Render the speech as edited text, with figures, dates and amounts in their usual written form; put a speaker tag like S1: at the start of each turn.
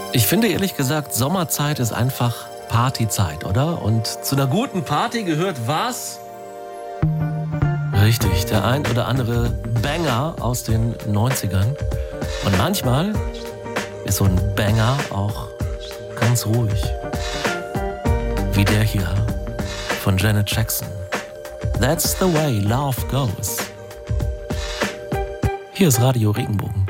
S1: Ich finde ehrlich gesagt, Sommerzeit ist einfach Partyzeit, oder? Und zu einer guten Party gehört was? Richtig, der ein oder andere Banger aus den 90ern. Und manchmal ist so ein Banger auch ganz ruhig. Wie der hier von Janet Jackson. That's the way love goes. Hier ist Radio Regenbogen.